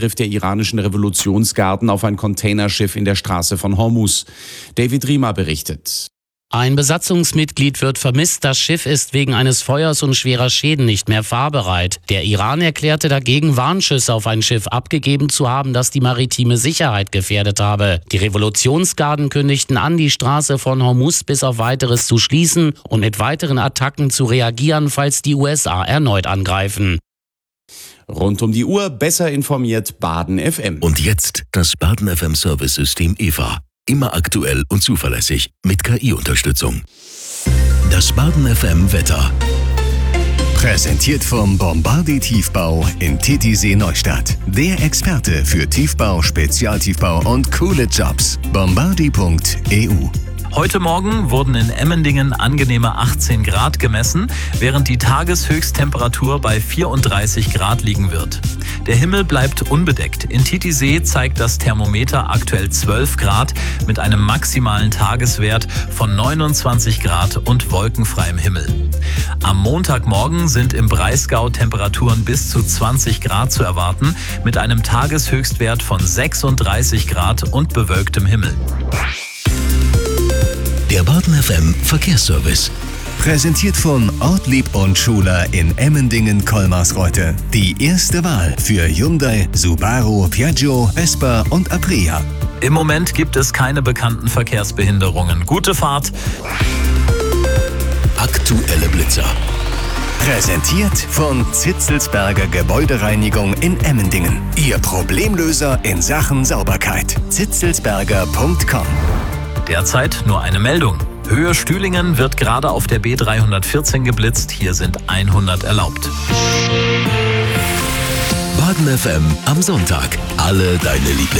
Angriff der iranischen Revolutionsgarden auf ein Containerschiff in der Straße von Hormuz. David Riemer berichtet. Ein Besatzungsmitglied wird vermisst. Das Schiff ist wegen eines Feuers und schwerer Schäden nicht mehr fahrbereit. Der Iran erklärte dagegen, Warnschüsse auf ein Schiff abgegeben zu haben, das die maritime Sicherheit gefährdet habe. Die Revolutionsgarden kündigten an, die Straße von Hormuz bis auf Weiteres zu schließen und mit weiteren Attacken zu reagieren, falls die USA erneut angreifen. Rund um die Uhr besser informiert Baden FM. Und jetzt das Baden FM Service-System EVA. Immer aktuell und zuverlässig mit KI-Unterstützung. Das Baden FM Wetter. Präsentiert vom Bombardier Tiefbau in Titisee Neustadt. Der Experte für Tiefbau, Spezialtiefbau und coole Jobs. Bombardier.eu. Heute Morgen wurden in Emmendingen angenehme 18 Grad gemessen, während die Tageshöchsttemperatur bei 34 Grad liegen wird. Der Himmel bleibt unbedeckt. In Titisee zeigt das Thermometer aktuell 12 Grad mit einem maximalen Tageswert von 29 Grad und wolkenfreiem Himmel. Am Montagmorgen sind im Breisgau Temperaturen bis zu 20 Grad zu erwarten, mit einem Tageshöchstwert von 36 Grad und bewölktem Himmel. Der Baden FM Verkehrsservice. Präsentiert von Ortlieb und Schuler in Emmendingen-Kolmarsreuth. Die erste Wahl für Hyundai, Subaru, Piaggio, Vespa und Aprilia. Im Moment gibt es keine bekannten Verkehrsbehinderungen. Gute Fahrt. Aktuelle Blitzer. Präsentiert von Zitzelsberger Gebäudereinigung in Emmendingen. Ihr Problemlöser in Sachen Sauberkeit. zitzelsberger.com. Derzeit nur eine Meldung. Höhe Stühlingen wird gerade auf der B314 geblitzt. Hier sind 100 erlaubt. Baden FM am Sonntag. Alle deine Lieblings